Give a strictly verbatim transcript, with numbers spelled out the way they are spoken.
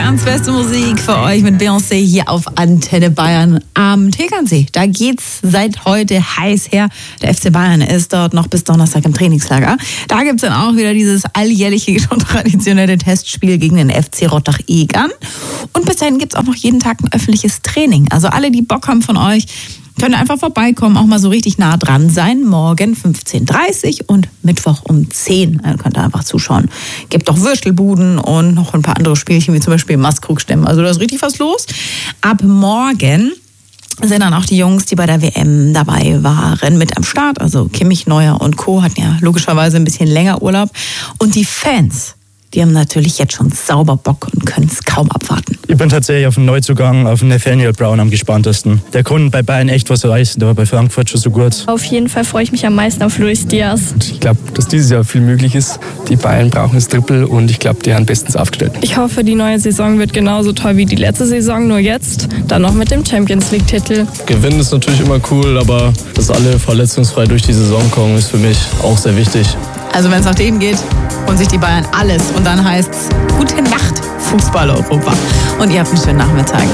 Deutschlands beste Musik für euch mit Beyoncé hier auf Antenne Bayern am Tegernsee. Da geht's seit heute heiß her. Der F C Bayern ist dort noch bis Donnerstag im Trainingslager. Da gibt's dann auch wieder dieses alljährliche und traditionelle Testspiel gegen den F C Rottach-Egern. Und bis dahin gibt's auch noch jeden Tag ein öffentliches Training. Also alle, die Bock haben von euch, können einfach vorbeikommen, auch mal so richtig nah dran sein. Morgen fünfzehn Uhr dreißig und Mittwoch um zehn. Dann könnt ihr einfach zuschauen. Gibt auch Würstelbuden und noch ein paar andere Spielchen, wie zum Beispiel Maskrug-Stemmen. Also da ist richtig was los. Ab morgen sind dann auch die Jungs, die bei der W M dabei waren, mit am Start. Also Kimmich, Neuer und Co. hatten ja logischerweise ein bisschen länger Urlaub. Und die Fans, die haben natürlich jetzt schon sauber Bock und können es kaum abwarten. Ich bin tatsächlich auf den Neuzugang, auf den Nathaniel Brown am gespanntesten. Der kann bei Bayern echt was reißen, aber bei Frankfurt schon so gut. Auf jeden Fall freue ich mich am meisten auf Luis Diaz. Ich glaube, dass dieses Jahr viel möglich ist. Die Bayern brauchen das Triple und ich glaube, die haben bestens aufgestellt. Ich hoffe, die neue Saison wird genauso toll wie die letzte Saison, nur jetzt dann noch mit dem Champions League-Titel. Gewinnen ist natürlich immer cool, aber dass alle verletzungsfrei durch die Saison kommen, ist für mich auch sehr wichtig. Also wenn es nach denen geht, holen sich die Bayern alles. Und dann heißt's gute Nacht, Fußball Europa. Und ihr habt einen schönen Nachmittag.